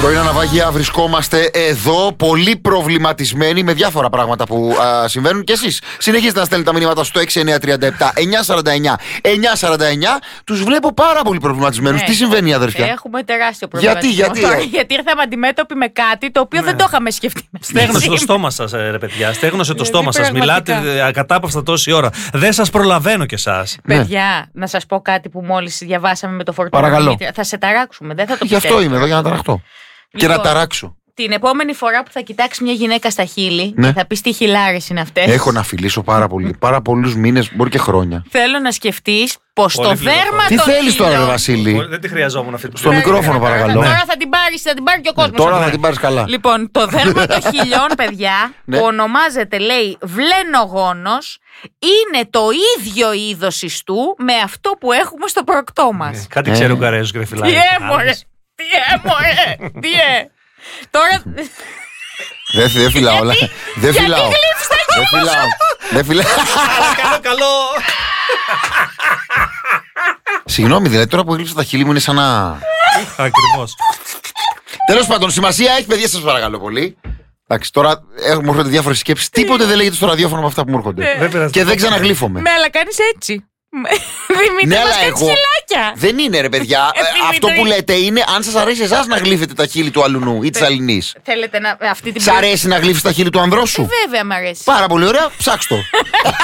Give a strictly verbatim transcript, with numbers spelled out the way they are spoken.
Πρωινά ναυάγια, βρισκόμαστε εδώ πολύ προβληματισμένοι με διάφορα πράγματα που α, συμβαίνουν. Και εσείς συνεχίζετε να στέλνετε τα μηνύματα στο έξι εννιά τρία επτά εννιά σαράντα εννιά εννιά σαράντα εννιά. Τους βλέπω πάρα πολύ προβληματισμένους. Ναι. Τι συμβαίνει, αδερφιά? Έχουμε τεράστιο προβληματισμό. Γιατί, γιατί, τώρα, γιατί ήρθαμε αντιμέτωποι με κάτι το οποίο ναι. δεν το είχαμε σκεφτεί. Στέγνωσε το στόμα σας, ρε παιδιά. Στέγνωσε το στόμα σας. πραγματικά. Μιλάτε ακατάπαυστα τόση ώρα. Δεν σας προλαβαίνω κι εσάς. Παιδιά, να σας πω κάτι που μόλις διαβάσαμε με το φορτίο. Παρακαλώ. Θα σε ταράξουμε. Δεν θα το Γι' αυτό πιστεύω. είμαι εδώ, για να ταραχτώ. Λοιπόν, και να ταράξω. Την επόμενη φορά που θα κοιτάξει μια γυναίκα στα χείλη, Ναι. θα πει τι χιλάρες είναι αυτές. Έχω να φιλήσω πάρα πολύ. Πάρα πολλούς μήνες, μπορεί και χρόνια. Θέλω να σκεφτείς πως Πολύ το πληροφορία. δέρμα Τι των θέλεις τώρα, ρε χειλών- Βασίλη? Δεν τη χρειαζόμουν αυτή. Στο μικρόφωνο, παρακαλώ. Τώρα θα την πάρεις, θα την πάρει και ο κόσμος. Τώρα θα την πάρεις καλά. Λοιπόν, το δέρμα των χιλιών, παιδιά, Ναι. που ονομάζεται, λέει, βλένογόνος, είναι το ίδιο είδος ιστού με αυτό που έχουμε στο προκτό μας. Κάτι Ε. ξέρει ο Γκαρέζος και δεν Τι φυλάει. έμορε, τι έμορε, τι ε. Τώρα, Δεν δεν φυλάω, όλα. Δεν γιατί φυλάω. γλύφεις τα Δεν φυλάω. Δεν φυλάω. Καλό, καλό. Συγγνώμη, δηλαδή τώρα που γλύψα τα χείλη μου είναι σαν να. Ακριβώς. Τέλος πάντων, σημασία έχει, παιδιά, σας παρακαλώ πολύ. Εντάξει, τώρα μου έρχονται διάφορες σκέψεις. Τίποτε δεν λέγεται στο ραδιόφωνο από αυτά που μου έρχονται. Δεν πειράζει. Και δεν ξαναγλύφομαι. ναι, αλλά κάνεις έτσι. Δημήτρη, Ναι, μας αλλά κάνεις εγώ. χιλάκια. Δεν είναι, ρε παιδιά. Ε, Ε, Δημήτρη. Αυτό που λέτε είναι αν σας αρέσει εσάς να γλύφετε τα χείλη του αλουνού ή της αλληνής. Θέλετε να, αυτή την Σ' αρέσει να γλύφεις τα χείλη του ανδρός σου? Βέβαια, μ' αρέσει. Πάρα πολύ ωραία, ψάξ' το.